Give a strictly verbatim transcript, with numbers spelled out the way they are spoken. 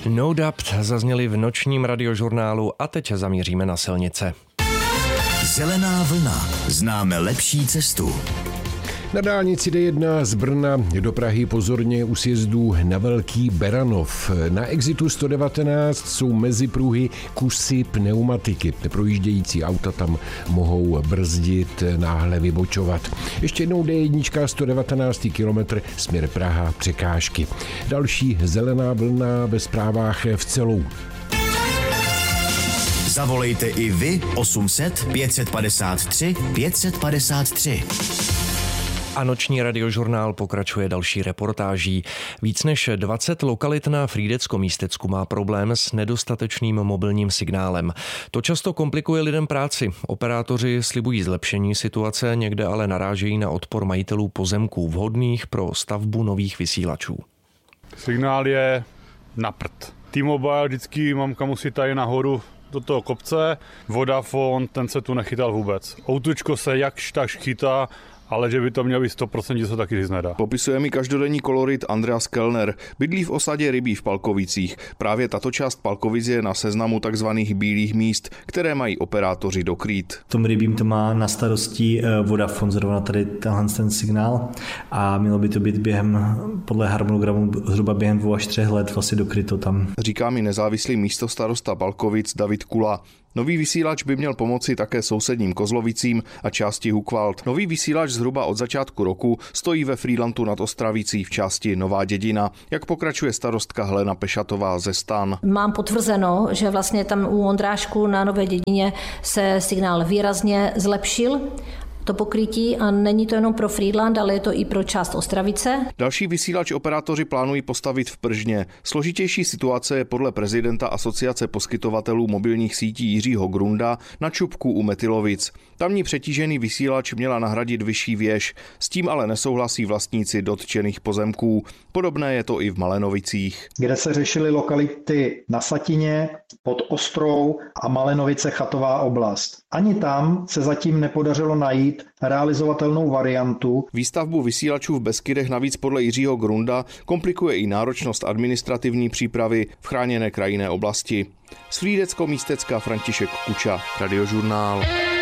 No Doubt zazněli v nočním radiožurnálu a teď zamíříme na silnice. Zelená vlna. Známe lepší cestu. Na dálnici D jedna z Brna do Prahy pozorně u sjezdů na Velký Beranov. Na exitu sto devatenáct jsou mezi pruhy kusy pneumatiky. Projíždějící auta tam mohou brzdit, náhle vybočovat. Ještě jednou D jedna sto devatenáct kilometr směr Praha překážky. Další zelená vlna ve zprávách v celou. Zavolejte i vy osm set pět padesát tři pět padesát tři. A noční radiožurnál pokračuje další reportáží. Víc než dvacet lokalit na Frýdecko-Místecku má problém s nedostatečným mobilním signálem. To často komplikuje lidem práci. Operátoři slibují zlepšení situace, někde ale narážejí na odpor majitelů pozemků vhodných pro stavbu nových vysílačů. Signál je na prd. T-Mobile vždycky mamka musí tady nahoru do toho kopce. Vodafone, ten se tu nechytal vůbec. Outučko se jakž tak chytá, ale že by to mělo být sto procent, se taky říct nedá. Popisuje mi každodenní kolorit Andreas Kellner. Bydlí v osadě Rybí v Palkovicích. Právě tato část Palkovic je na seznamu takzvaných bílých míst, které mají operátoři dokrýt. V tom Rybím to má na starosti Vodafone, zrovna tady tenhle ten signál, a mělo by to být během, podle harmonogramu, zhruba během dvou až třech let vlastně dokryto tam. Říká mi nezávislý místostarosta Palkovic David Kula. Nový vysílač by měl pomoci také sousedním Kozlovicím a části Hukvald. Nový vysílač zhruba od začátku roku stojí ve Frýdlantu nad Ostravicí v části Nová Dědina, jak pokračuje starostka Helena Pešatová ze Stan. Mám potvrzeno, že vlastně tam u Ondrášku na Nové Dědině se signál výrazně zlepšil. To pokrytí, a není to jenom pro Frýdlant, ale je to i pro část Ostravice. Další vysílač operátoři plánují postavit v Pržně. Složitější situace je podle prezidenta Asociace poskytovatelů mobilních sítí Jiřího Grunda na Čupku u Metylovic. Tamní přetížený vysílač měla nahradit vyšší věž, s tím ale nesouhlasí vlastníci dotčených pozemků. Podobné je to i v Malenovicích, kde se řešily lokality na Satině, pod Ostrou a Malenovice Chatová oblast. Ani tam se zatím nepodařilo najít realizovatelnou variantu. Výstavbu vysílačů v Beskydech navíc podle Jiřího Grunda komplikuje i náročnost administrativní přípravy v chráněné krajinné oblasti. Z Frýdecko-Místecka František Kuča, Radiožurnál.